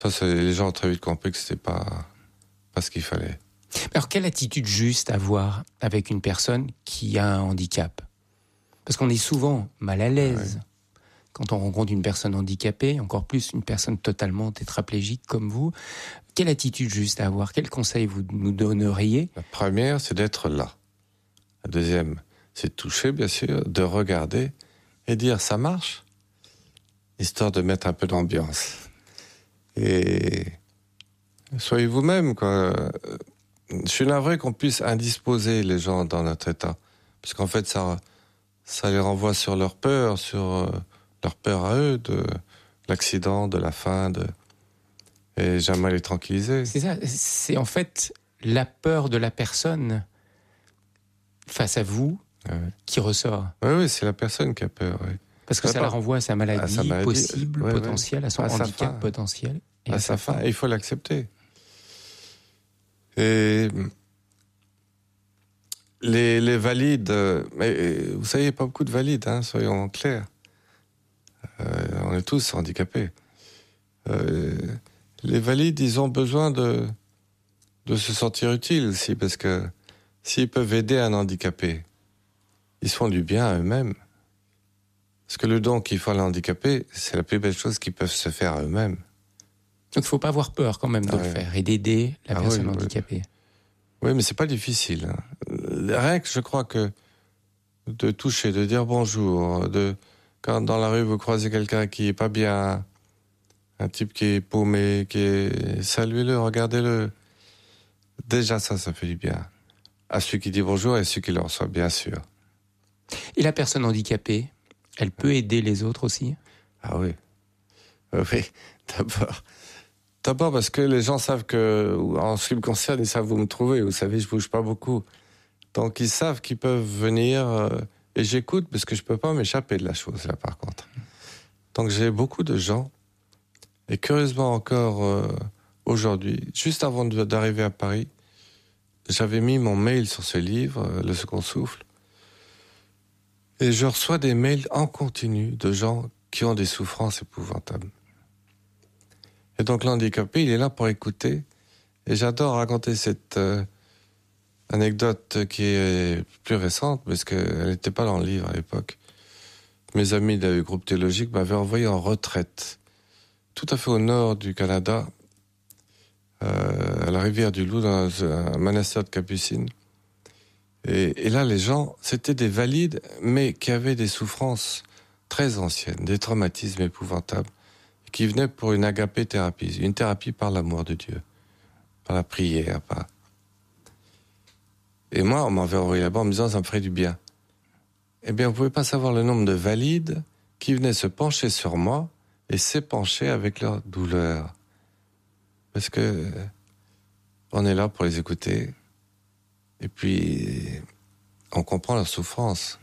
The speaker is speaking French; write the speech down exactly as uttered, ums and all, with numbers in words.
Ça, c'est, les gens ont très vite compris que c'était pas, pas ce qu'il fallait. Alors, quelle attitude juste avoir avec une personne qui a un handicap ? Parce qu'on est souvent mal à l'aise ouais. quand on rencontre une personne handicapée, encore plus une personne totalement tétraplégique comme vous. Quelle attitude juste à avoir ? Quel conseil vous nous donneriez ? La première, c'est d'être là. La deuxième, c'est de toucher, bien sûr, de regarder et dire « ça marche », histoire de mettre un peu d'ambiance. Et soyez vous-même, quoi. Je suis navré qu'on puisse indisposer les gens dans notre état. Parce qu'en fait, ça, ça les renvoie sur leur peur, sur euh, leur peur à eux, de l'accident, de la faim, de... et j'aimerais les tranquilliser. C'est ça, c'est en fait la peur de la personne face à vous ouais. qui ressort. Oui, oui, c'est la personne qui a peur, oui. Parce que ça, ça la renvoie à sa maladie, à sa maladie possible, ouais, potentielle, ouais. à son à handicap potentiel. Et à, à sa fin, fin. Il faut l'accepter. Et les, les valides, mais vous savez, il n'y a pas beaucoup de valides, hein, soyons clairs. Euh, on est tous handicapés. Euh, les valides, ils ont besoin de, de se sentir utiles aussi, parce que s'ils peuvent aider un handicapé, ils se font du bien à eux-mêmes. Parce que le don qu'ils font à l'handicapé, c'est la plus belle chose qu'ils peuvent se faire à eux-mêmes. Donc il ne faut pas avoir peur quand même de ah le ouais. faire et d'aider la ah personne oui, handicapée. Oui. oui, mais c'est pas difficile. Rien que je crois que de toucher, de dire bonjour, de quand dans la rue vous croisez quelqu'un qui est pas bien, un type qui est paumé, qui est saluez-le, regardez-le. Déjà ça, ça fait du bien. À celui qui dit bonjour et à celui qui le reçoit, bien sûr. Et la personne handicapée, elle peut aider les autres aussi ? Ah oui. Oui, d'abord. D'abord parce que les gens savent que, en ce qui me concerne, ils savent où me trouver. Vous savez, je bouge pas beaucoup. Donc ils savent qu'ils peuvent venir euh, et j'écoute parce que je peux pas m'échapper de la chose là par contre. Donc j'ai beaucoup de gens et curieusement encore euh, aujourd'hui, juste avant de, d'arriver à Paris, j'avais mis mon mail sur ce livre, euh, Le Second Souffle, et je reçois des mails en continu de gens qui ont des souffrances épouvantables. Et donc l'handicapé, il est là pour écouter. Et j'adore raconter cette euh, anecdote qui est plus récente, parce qu'elle n'était pas dans le livre à l'époque. Mes amis du groupe théologique m'avaient envoyé en retraite, tout à fait au nord du Canada, euh, à la rivière du Loup, dans un monastère de Capucines. Et, et là, les gens, c'était des valides, mais qui avaient des souffrances très anciennes, des traumatismes épouvantables, qui venaient pour une agapé thérapie, une thérapie par l'amour de Dieu, par la prière. Par... Et moi, on m'avait envoyé là-bas en me disant ça me ferait du bien. Eh bien, vous pouvez pas savoir le nombre de valides qui venaient se pencher sur moi et s'épancher avec leur douleur. Parce que on est là pour les écouter et puis on comprend leur souffrance.